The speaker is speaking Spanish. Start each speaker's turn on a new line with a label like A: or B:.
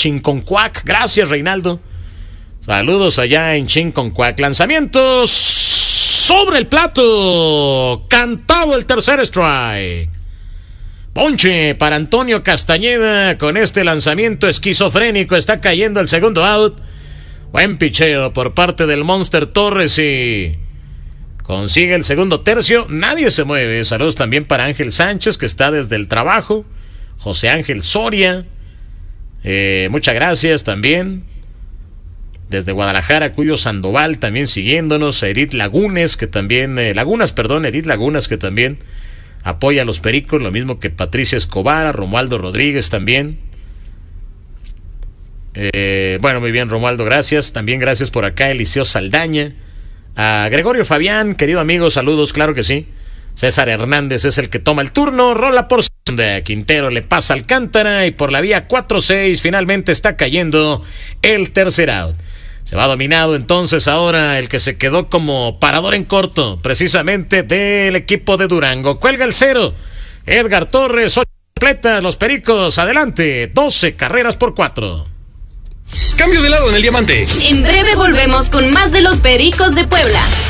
A: Chinconcuac. Gracias, Reinaldo. Saludos allá en Chinconcuac. Lanzamientos sobre el plato. Cantado el tercer strike. Ponche para Antonio Castañeda. Con este lanzamiento esquizofrénico está cayendo el segundo out. Buen picheo por parte del Monster Torres y consigue el segundo tercio. Nadie se mueve. Saludos también para Ángel Sánchez, que está desde el trabajo. José Ángel Soria. Muchas gracias también. Desde Guadalajara, Cuyo Sandoval también siguiéndonos. Edith Lagunes, que también... Edith Lagunas, que también apoya a los Pericos. Lo mismo que Patricia Escobar, Romualdo Rodríguez también. Bueno, muy bien, Romualdo, gracias. También gracias por acá, Eliseo Saldaña. A Gregorio Fabián, querido amigo, saludos, claro que sí. César Hernández es el que toma el turno. Rola por segunda. Quintero le pasa Alcántara y por la vía 4-6 finalmente está cayendo el tercer out. Se va dominado entonces ahora el que se quedó como parador en corto, precisamente del equipo de Durango. Cuelga el cero. Edgar Torres, 8 completas, los Pericos, adelante, 12 carreras por 4.
B: Cambio de lado en el diamante.
C: En breve volvemos con más de los Pericos de Puebla.